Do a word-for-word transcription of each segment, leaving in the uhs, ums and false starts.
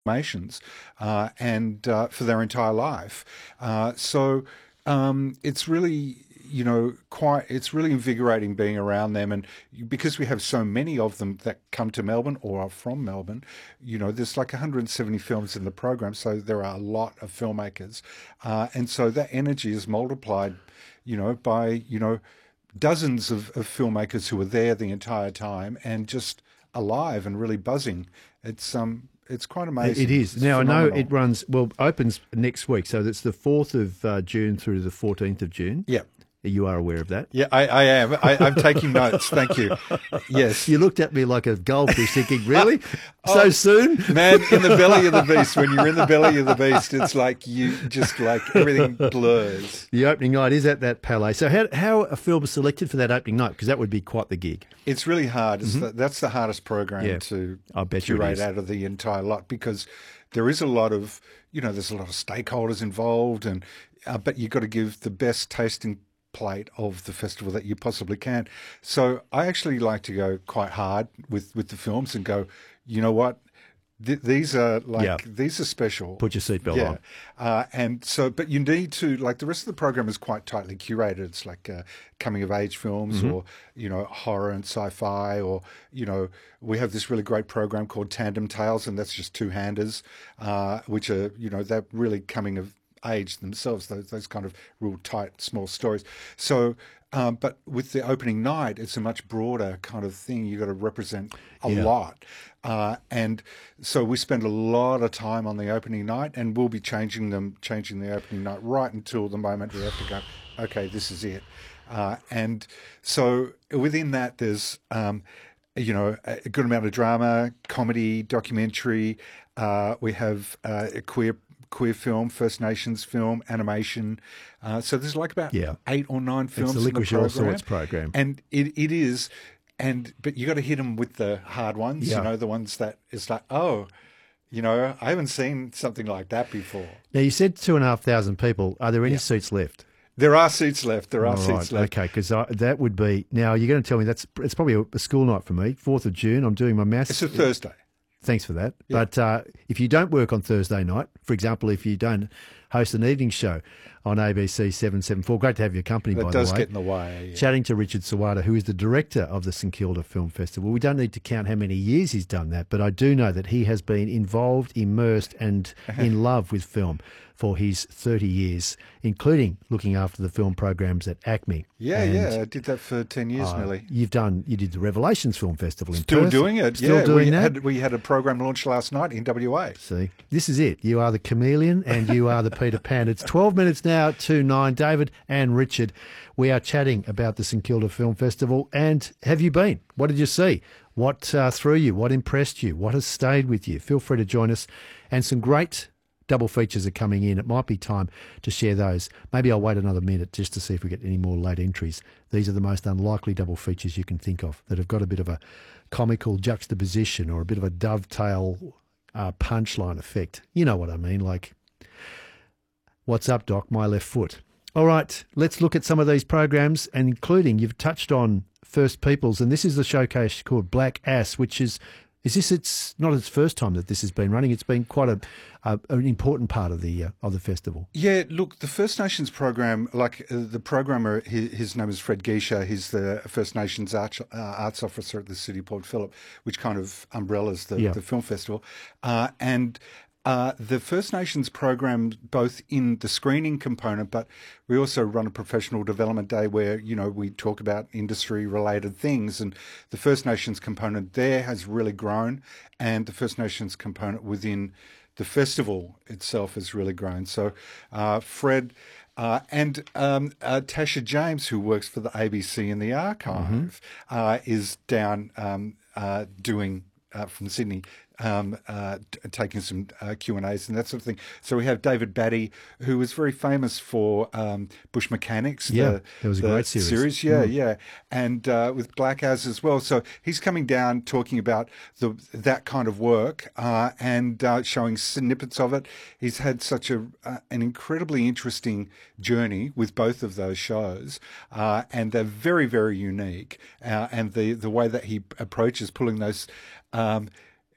formations, uh, and uh, for their entire life. Uh, so um, it's really, you know, quite, it's really invigorating being around them. And because we have so many of them that come to Melbourne or are from Melbourne, you know, there's like one hundred seventy films in the program. So there are a lot of filmmakers. Uh, and so that energy is multiplied, you know, by, you know, dozens of, of filmmakers who were there the entire time and just alive and really buzzing. It's um, it's quite amazing. It is. It's Now, phenomenal. I know it runs, well, opens next week. So that's the fourth of uh, June through to the fourteenth of June. Yeah. You are aware of that? Yeah, I, I am. I, I'm taking notes. Thank you. Yes. You looked at me like a goldfish thinking, really? So Oh, soon? Man, in the belly of the beast, when you're in the belly of the beast, it's like you just like everything blurs. The opening night is at that Palais. So how how a film is selected for that opening night? Because that would be quite the gig. It's really hard. It's the, that's the hardest program Yeah, to I bet you it curate is. out of the entire lot because there is a lot of, you know, there's a lot of stakeholders involved, and uh, but you've got to give the best tasting plate of the festival that you possibly can. So I actually like to go quite hard with, with the films and go, you know what? Th- these are like, Yeah. these are special. Put your seatbelt yeah. on. Uh, and so, but you need to, like the rest of the program is quite tightly curated. It's like uh, coming of age films Mm-hmm. or, you know, horror and sci-fi, or, you know, we have this really great program called Tandem Tales, and that's just two-handers, uh, which are, you know, they're really coming of age themselves, those, those kind of real tight, small stories. So, um, but with the opening night, it's a much broader kind of thing. You've got to represent a Yeah. lot. Uh, and so we spend a lot of time on the opening night, and we'll be changing them, changing the opening night right until the moment we have to go, okay, this is it. Uh, and so within that, there's, um, you know, a good amount of drama, comedy, documentary. Uh, we have uh, a queer queer film, First Nations film, animation. Uh, so there's like about Yeah. eight or nine films It's the in the Liquorice All program. Sorts program. And it, it is, and but you got to hit them with the hard ones, Yeah. you know, the ones that it's like, oh, you know, I haven't seen something like that before. Now, you said two and a half thousand people. Are there any Yeah. seats left? There are seats left. There are All seats right, left. okay, because that would be, now you're going to tell me that's, it's probably a, a school night for me, fourth of June, I'm doing my maths. It's a Thursday. Thanks for that. But uh, if you don't work on Thursday night, for example, if you don't host an evening show on A B C seven seventy-four, great to have your company, That by does the way. get in the way. Yeah. Chatting to Richard Sawada, who is the director of the St Kilda Film Festival. We don't need to count how many years he's done that, but I do know that he has been involved, immersed, and in love with film for his thirty years, including looking after the film programs at ACME. Yeah, And, yeah. I did that for ten years uh, nearly. You've done, you did the Revelations Film Festival in Still Perth. doing it. Still yeah, doing we that. Had, we had a program launched last night in W A. See, this is it. You are the chameleon and you are the Peter Pan. It's twelve minutes now to nine. David and Richard, we are chatting about the St Kilda Film Festival. And have you been? What did you see? What uh, threw you? What impressed you? What has stayed with you? Feel free to join us. And some great double features are coming in. It might be time to share those. Maybe I'll wait another minute just to see if we get any more late entries. These are the most unlikely double features you can think of that have got a bit of a comical juxtaposition or a bit of a dovetail uh, punchline effect. You know what I mean, like, what's up, Doc? My left foot. All right, let's look at some of these programs, and including, you've touched on First Peoples, and this is the showcase called Black Ass, which is, is this, it's not its first time that this has been running. It's been quite a, a an important part of the uh, of the festival. Yeah, look, the First Nations program, like uh, the programmer, his, his name is Fred Geisha. He's the First Nations arch, uh, arts officer at the City of Port Phillip, which kind of umbrellas the, Yeah. the film festival. Uh, and uh, the First Nations program, both in the screening component, but we also run a professional development day where, you know, we talk about industry-related things. And the First Nations component there has really grown, and the First Nations component within the festival itself has really grown. So uh, Fred uh, and um, uh, Tasha James, who works for the A B C in the archive, uh, is down um, uh, doing uh, from Sydney, um, uh, t- taking some uh, Q and A's and that sort of thing. So we have David Batty, who was very famous for um, Bush Mechanics. Yeah, the, that was a the great series. Yeah, yeah, and uh, with Black As as well. So he's coming down talking about the that kind of work uh, and uh, showing snippets of it. He's had such a uh, an incredibly interesting journey with both of those shows, uh, and they're very, very unique. Uh, and the the way that he approaches pulling those. Um,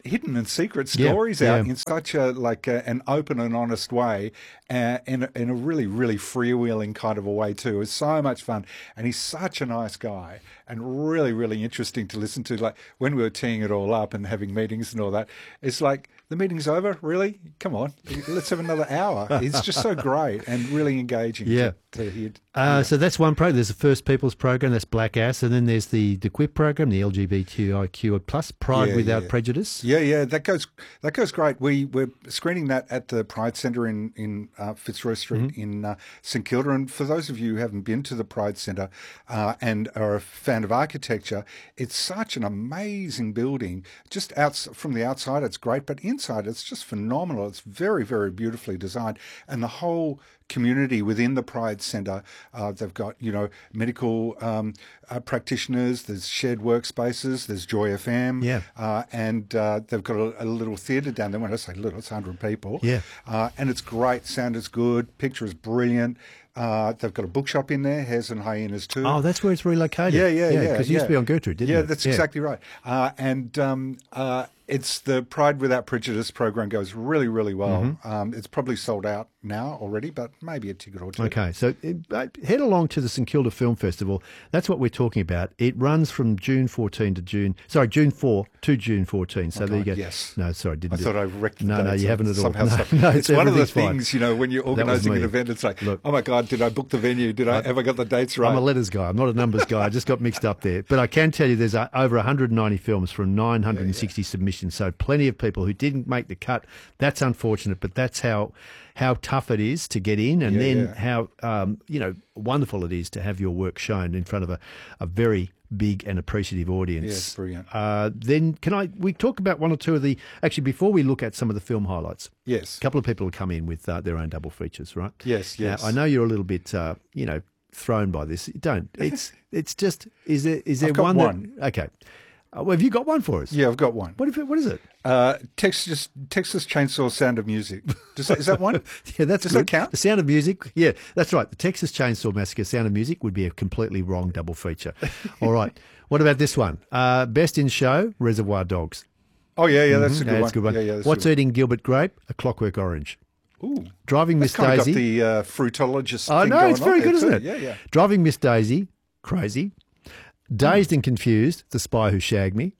hidden and secret Yeah, stories out yeah. in such a like a, an open and honest way, uh, in a, in a really really freewheeling kind of a way too. It was so much fun, and he's such a nice guy and really really interesting to listen to. Like when we were teeing it all up and having meetings and all that, it's like, the meeting's over, really? Come on, let's have another hour. It's just so great and really engaging. Yeah. To, to hear. Uh, so that's one program. There's the First Peoples program, that's Black Ass, and then there's the the Q I P program, the L G B T I Q plus, Pride Yeah, Without yeah. Prejudice. Yeah, yeah, that goes that goes great. We we're screening that at the Pride Centre in in uh, Fitzroy Street Mm-hmm. in uh, St Kilda. And for those of you who haven't been to the Pride Centre uh, and are a fan of architecture, it's such an amazing building. Just out from the outside, it's great, but inside, it's just phenomenal. It's very very beautifully designed, and the whole community within the Pride Centre. Uh, they've got, you know, medical um, uh, practitioners, there's shared workspaces, there's Joy F M, Yeah. uh, and uh, they've got a, a little theatre down there. When I say little, it's one hundred people. Yeah. Uh, and it's great, sound is good, picture is brilliant. Uh, they've got a bookshop in there, Hares and Hyenas too. Oh, that's where it's relocated. Yeah, yeah, yeah. Because it used to be on Gertrude, didn't yeah, it? Yeah, that's exactly right. Uh, and um, uh, it's the Pride Without Prejudice program goes really, really well. Mm-hmm. Um, it's probably sold out now already, but maybe a ticket or two. Okay, so uh, head along to the St Kilda Film Festival. That's what we're talking about. It runs from June fourteenth to June, sorry, June fourth to June fourteenth. So Oh, there you God, go. yes. No, sorry, didn't I do thought I wrecked the No, no, dates. you haven't at all. Somehow No, stuff. no, it's it's one of the everything's fine. things, you know, when you're was organising an me. event, it's like, Look. oh my God, did I book the venue? Did I, have I got the dates right? I'm a letters guy. I'm not a numbers guy. I just got mixed up there. But I can tell you there's uh, over one hundred ninety films from nine hundred sixty submissions. So plenty of people who didn't make the cut. That's unfortunate, but that's how how tough it is to get in, and Yeah, then yeah. how um, you know wonderful it is to have your work shown in front of a, a very big and appreciative audience. Yes, brilliant. Uh, then can I we talk about one or two of the actually before we look at some of the film highlights? Yes. A couple of people have come in with uh, their own double features, right? Yes, yes. Now, I know you're a little bit, uh, you know, thrown by this. Don't. It's it's just. Is there is there I've got one? one. That, okay. Uh, well, have you got one for us? Yeah, I've got one. What if it, What is it? Uh, Texas Texas Chainsaw Sound of Music. Does that, is that one? Yeah, that's Does good. that count? The Sound of Music. Yeah, that's right. The Texas Chainsaw Massacre, Sound of Music would be a completely wrong double feature. All right. What about this one? Uh, Best in Show, Reservoir Dogs. Oh, yeah, yeah, that's a good Yeah, one. that's a good one. Yeah, yeah, that's What's a good Eating Gilbert Grape? A Clockwork Orange. one. Ooh. Driving Miss It's kind of Daisy. got the uh, fruitologist Oh, thing no, going it's on very there good, isn't too. it? Yeah, yeah. Driving Miss Daisy, crazy. Dazed and Confused, The Spy Who Shagged Me.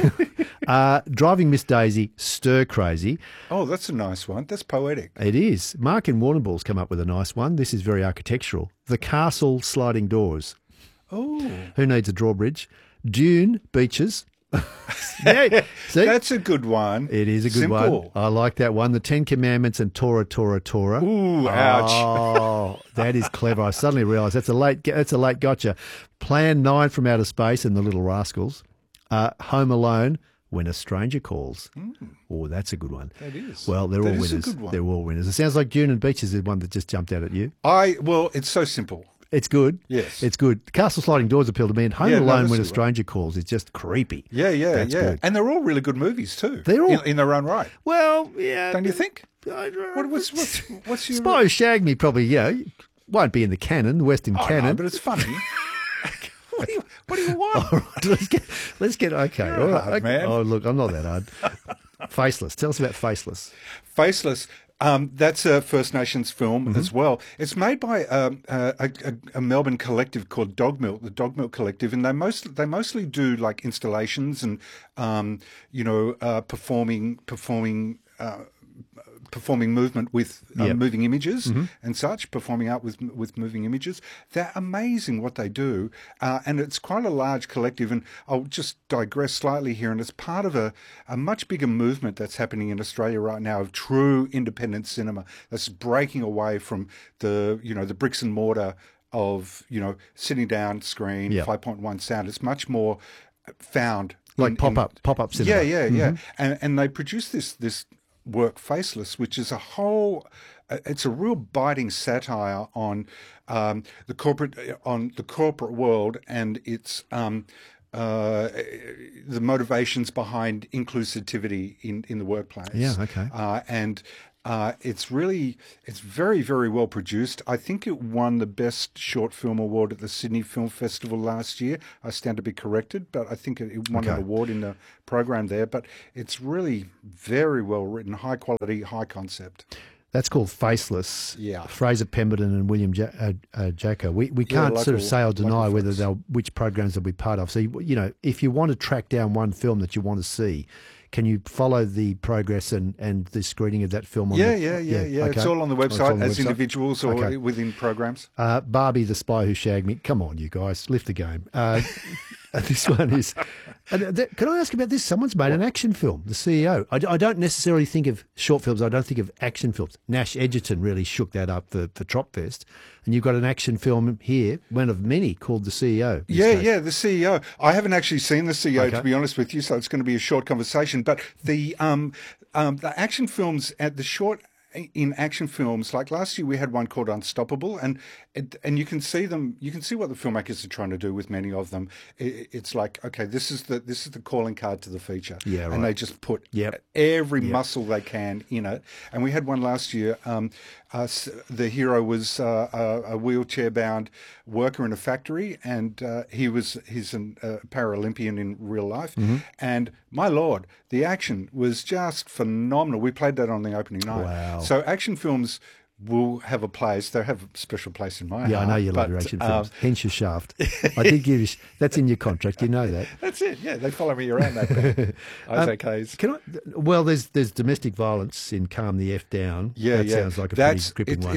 uh, Driving Miss Daisy, stir crazy. Oh, that's a nice one. That's poetic. It is. Mark and Warrnambool's come up with a nice one. This is very architectural. The Castle Sliding Doors. Oh, Who Needs a Drawbridge? Dune Beaches. Yeah, see? that's a good one. It is a good Simple. one. I like that one. The Ten Commandments and Tora, Tora, Tora. Ooh, ouch. Oh, that is clever. I suddenly realised that's a late. That's a late gotcha. Plan Nine from Outer Space and The Little Rascals. Uh, Home Alone. When a Stranger Calls. Oh, that's a good one. That is. Well, they're That all is a winners. good one. They're all winners. It sounds like Dune and Beaches is the one that just jumped out at you. I well, it's so simple. It's good. Yes. It's good. Castle Sliding Doors appeal to me, and Home Yeah, no, Alone that's When a a good one. Stranger Calls is just creepy. Yeah, yeah, That's yeah. good. And they're all really good movies too. They're all- in, in their own right. Well, yeah. Don't you think? I- What, what's what's what's your? Spy Who Shagged Me probably, you know, won't be in the canon, the Western Oh, no, canon. but it's funny. what, do you, what do you want? All right, let's get, let's get, okay. You're all right, hard, okay. man. Oh, look, I'm not that hard. Faceless. Tell us about Faceless. Faceless. Um, that's a First Nations film Mm-hmm. as well. It's made by um, a, a, a Melbourne collective called Dog Milk, the Dog Milk Collective, and they most they mostly do like installations and um, you know uh, performing performing. Uh, performing movement with uh, Yep. moving images Mm-hmm. and such, performing art with with moving images. They're amazing what they do, uh, and it's quite a large collective. And I'll just digress slightly here, and it's part of a, a much bigger movement that's happening in Australia right now of true independent cinema that's breaking away from the you know the bricks and mortar of you know sitting down screen Yeah. five point one sound. It's much more found Like in- pop in- up, pop up cinema. yeah, yeah, yeah. Mm-hmm. And and they produce this this work, Faceless, which is a whole. uh, It's a real biting satire on um, the corporate on the corporate world and its um, uh, the motivations behind inclusivity in in the workplace. Yeah, okay. Uh, and Uh, it's really, it's very, very well produced. I think it won the Best Short Film Award at the Sydney Film Festival last year. I stand to be corrected, but I think it it won Okay. an award in the program there. But it's really very well written, high quality, high concept. That's called Faceless. Yeah. Fraser Pemberton and William ja- uh, uh, Jacko. We we Yeah, can't sort of local- say or deny local whether folks. they'll which programs they'll be part of. So you, you know, if you want to track down one film that you want to see, can you follow the progress and, and the screening of that film? On Yeah, the, yeah, yeah, yeah. It's okay. all on the Oh, it's website on the as website. individuals or Okay. within programs. Uh, Barbie, the Spy Who Shagged Me. Come on, you guys, lift the game. Uh, this one is. And th- can I ask about this? Someone's made an action film. The C E O. I, d- I don't necessarily think of short films. I don't think of action films. Nash Edgerton really shook that up for for Tropfest, and you've got an action film here, one of many, called The C E O. Miz Yeah, Kate. yeah, the C E O. I haven't actually seen the C E O, Okay. to be honest with you, so it's going to be a short conversation. But the um, um, the action films at the short in action films, like last year we had one called Unstoppable, and it, and you can see them, you can see what the filmmakers are trying to do with many of them. It, it's like, okay, this is the this is the calling card to the feature, Yeah, right. and they just put Yep. every muscle they can in it. And we had one last year. Um, uh, s- the hero was uh, a, a wheelchair-bound worker in a factory, and uh, he was he's a uh, Paralympian in real life. Mm-hmm. And my lord, the action was just phenomenal. We played that on the opening night. Wow. So action films will have a place. They have a special place in my Yeah, I heart. know you love but, your action um, films. Hence your shaft. I did give you. sh- That's in your contract. You know that. That's it. Yeah, they follow me around that bit. Um, Isaac's. Can I? Well, there's there's domestic violence in Calm the F Down. Yeah, that yeah. sounds like a That's pretty gripping it, one.